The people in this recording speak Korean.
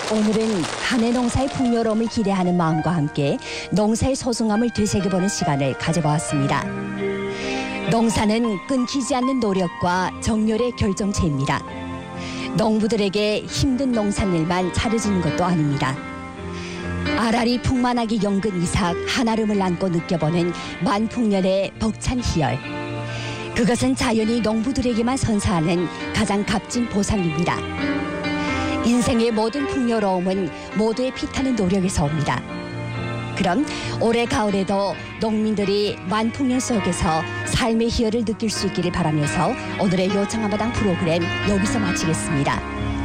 오늘은 한 해 농사의 풍요로움을 기대하는 마음과 함께 농사의 소중함을 되새겨보는 시간을 가져보았습니다. 농사는 끊기지 않는 노력과 정열의 결정체입니다. 농부들에게 힘든 농산일만 차려지는 것도 아닙니다. 알알이 풍만하기 연근 이삭 한아름을 안고 느껴보는 만풍년의 벅찬 희열. 그것은 자연이 농부들에게만 선사하는 가장 값진 보상입니다. 인생의 모든 풍요로움은 모두의 피타는 노력에서 옵니다. 그럼 올해 가을에도 농민들이 만풍년 속에서 삶의 희열을 느낄 수 있기를 바라면서 오늘의 요청한마당 프로그램 여기서 마치겠습니다.